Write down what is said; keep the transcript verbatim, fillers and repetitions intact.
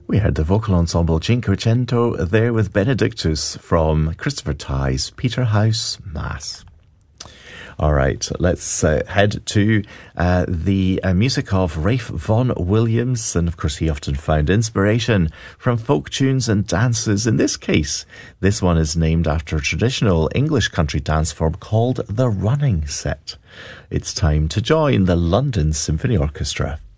We heard the vocal ensemble Cinquecento there with Benedictus from Christopher Tye's Peterhouse Mass. All right, let's uh, head to uh, the uh, music of Ralph Vaughan Williams. And of course, he often found inspiration from folk tunes and dances. In this case, this one is named after a traditional English country dance form called the running set. It's time to join the London Symphony Orchestra.